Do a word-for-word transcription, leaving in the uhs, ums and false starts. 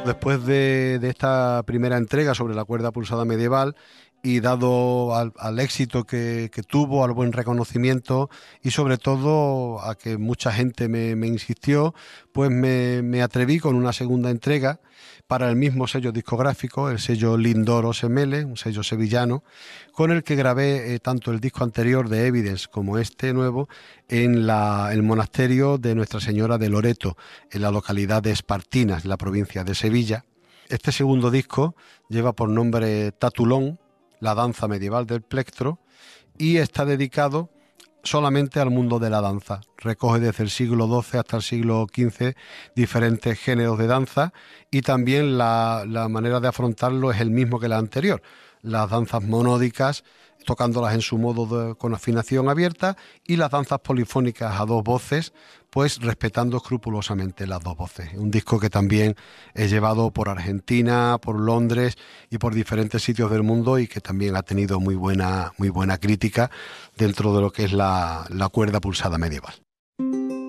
Después de, de esta primera entrega sobre la cuerda pulsada medieval y dado al, al éxito que, que tuvo, al buen reconocimiento y sobre todo a que mucha gente me, me insistió, pues me, me atreví con una segunda entrega para el mismo sello discográfico, el sello Lindoro Semele, un sello sevillano, con el que grabé eh, tanto el disco anterior de Evidence como este nuevo en la- el monasterio de Nuestra Señora de Loreto, en la localidad de Espartinas, en la provincia de Sevilla. Este segundo disco lleva por nombre Tatulón, la danza medieval del plectro, y está dedicado solamente al mundo de la danza. Recoge desde el siglo doce hasta el siglo quince diferentes géneros de danza y también la, la manera de afrontarlo es el mismo que la anterior. Las danzas monódicas, tocándolas en su modo de- con afinación abierta, y las danzas polifónicas a dos voces, pues respetando escrupulosamente las dos voces. Un disco que también he llevado por Argentina, por Londres y por diferentes sitios del mundo y que también ha tenido muy buena, muy buena crítica dentro de lo que es la, la cuerda pulsada medieval.